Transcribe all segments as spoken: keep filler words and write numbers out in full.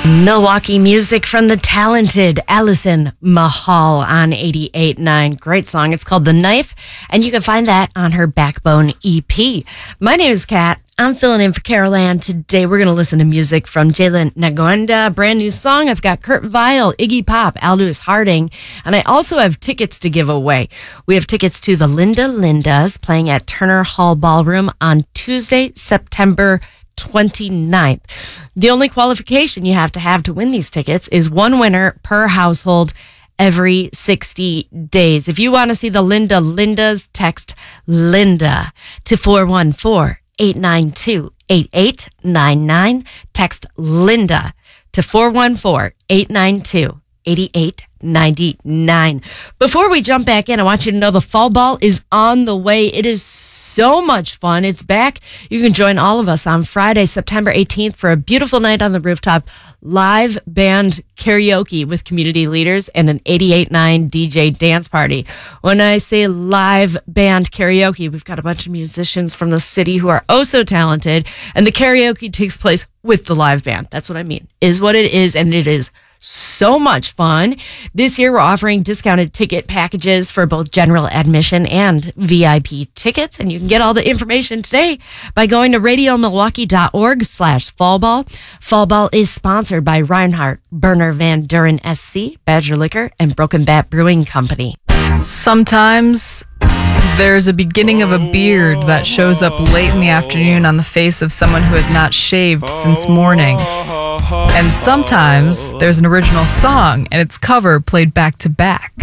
Milwaukee music from the talented Allison Mahal on eighty-eight point nine. Great song. It's called The Knife, and you can find that on her Backbone E P. My name is Kat. I'm filling in for Carol Ann. Today we're going to listen to music from Jalen Nagwanda. Brand new song. I've got Kurt Vile, Iggy Pop, Aldous Harding, and I also have tickets to give away. We have tickets to the Linda Lindas playing at Turner Hall Ballroom on Tuesday, September twenty-ninth. The only qualification you have to have to win these tickets is one winner per household every sixty days. If you want to see the Linda Lindas, text Linda to four one four, eight nine two, eight eight nine nine. Text Linda to four one four, eight nine two, eight eight nine nine. Before we jump back in, I want you to know the Fall Ball is on the way. It is so much fun. It's back. You can join all of us on Friday, September eighteenth for a beautiful night on the rooftop, live band karaoke with community leaders and an eighty-eight point nine D J dance party. When I say live band karaoke, we've got a bunch of musicians from the city who are oh so talented, and the karaoke takes place with the live band. That's what I mean, is what it is, and it is so much fun. This year, we're offering discounted ticket packages for both general admission and V I P tickets. And you can get all the information today by going to radiomilwaukee.org slash fallball. Fallball is sponsored by Reinhardt, Burner Van Duren S C, Badger Liquor, and Broken Bat Brewing Company. Sometimes there's a beginning of a beard that shows up late in the afternoon on the face of someone who has not shaved since morning. And sometimes there's an original song and its cover played back to back.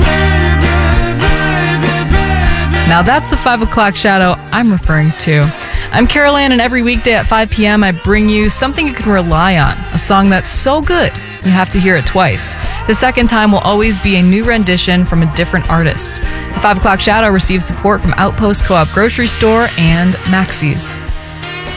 Now that's the five o'clock shadow I'm referring to. I'm Carol Ann, and every weekday at five p.m. I bring you something you can rely on, a song that's so good you have to hear it twice. The second time will always be a new rendition from a different artist. The five o'clock shadow receives support from Outpost Co-op Grocery Store and Maxey's.